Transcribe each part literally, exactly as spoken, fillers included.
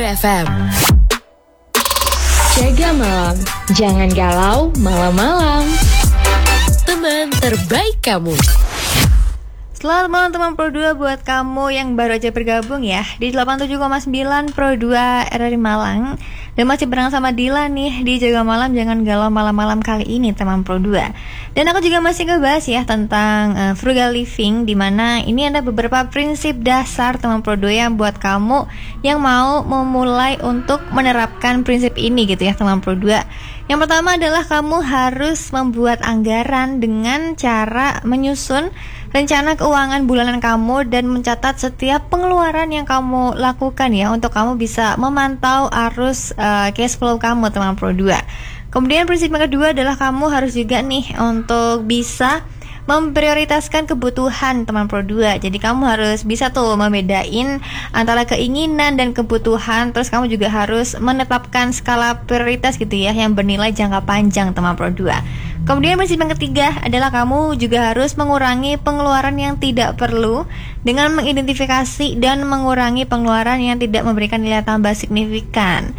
F M. Jaga malam, jangan galau malam-malam. Teman terbaik kamu. Selamat malam teman Pro dua buat kamu yang baru aja bergabung ya di delapan puluh tujuh koma sembilan Pro dua R R I Malang. Dan masih bareng sama Dila nih di Jaga Malam Jangan Galau Malam-malam kali ini teman Pro dua. Dan aku juga masih ngebahas ya tentang uh, frugal living, dimana ini ada beberapa prinsip dasar teman Pro dua yang buat kamu yang mau memulai untuk menerapkan prinsip ini gitu ya teman Pro dua. Yang pertama adalah kamu harus membuat anggaran dengan cara menyusun rencana keuangan bulanan kamu dan mencatat setiap pengeluaran yang kamu lakukan ya, untuk kamu bisa memantau arus uh, cash flow kamu teman Pro dua. Kemudian prinsip yang kedua adalah kamu harus juga nih untuk bisa memprioritaskan kebutuhan teman Pro dua. Jadi kamu harus bisa tuh membedain antara keinginan dan kebutuhan. Terus kamu juga harus menetapkan skala prioritas gitu ya, yang bernilai jangka panjang teman Pro dua. Kemudian prinsip yang ketiga adalah kamu juga harus mengurangi pengeluaran yang tidak perlu dengan mengidentifikasi dan mengurangi pengeluaran yang tidak memberikan nilai tambah signifikan.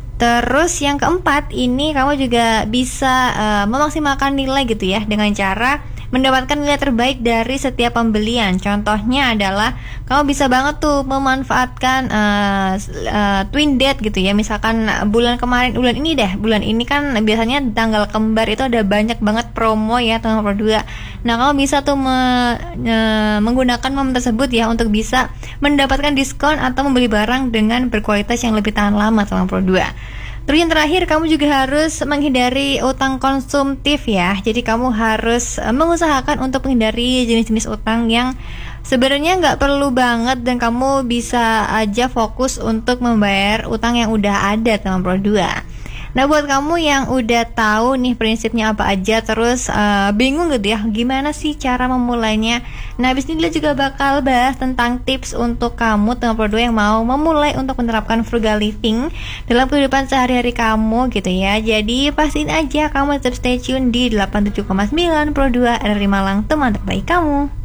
Terus yang keempat, ini kamu juga bisa uh, memaksimalkan nilai gitu ya, dengan cara mendapatkan nilai terbaik dari setiap pembelian. Contohnya adalah kamu bisa banget tuh memanfaatkan uh, uh, twin date gitu ya. Misalkan bulan kemarin, bulan ini deh, bulan ini kan biasanya tanggal kembar itu ada banyak banget promo ya teman Pro dua. Nah kamu bisa tuh me, uh, menggunakan momen tersebut ya untuk bisa mendapatkan diskon atau membeli barang dengan berkualitas yang lebih tahan lama teman Pro dua. Terus yang terakhir, kamu juga harus menghindari utang konsumtif ya. Jadi kamu harus mengusahakan untuk menghindari jenis-jenis utang yang sebenarnya nggak perlu banget, dan kamu bisa aja fokus untuk membayar utang yang udah ada teman Pro dua. Nah buat kamu yang udah tahu nih prinsipnya apa aja, terus uh, bingung gitu ya gimana sih cara memulainya, nah abis ini dia juga bakal bahas tentang tips untuk kamu teman Pro dua yang mau memulai untuk menerapkan frugal living dalam kehidupan sehari-hari kamu gitu ya. Jadi pastiin aja kamu tetap stay tune di delapan puluh tujuh koma sembilan Pro dua R R I Malang, teman terbaik kamu.